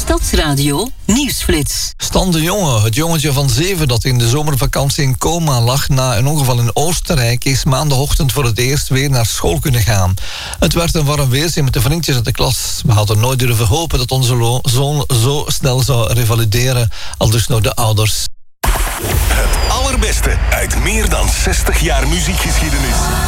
Stadsradio Nieuwsflits. Stan de Jonge, het jongetje van 7 dat in de zomervakantie in coma lag na een ongeval in Oostenrijk, is maandagochtend voor het eerst weer naar school kunnen gaan. Het werd een warm weerzien met de vriendjes uit de klas. We hadden nooit durven hopen dat onze zoon zo snel zou revalideren, aldus nog de ouders. Het allerbeste uit meer dan 60 jaar muziekgeschiedenis.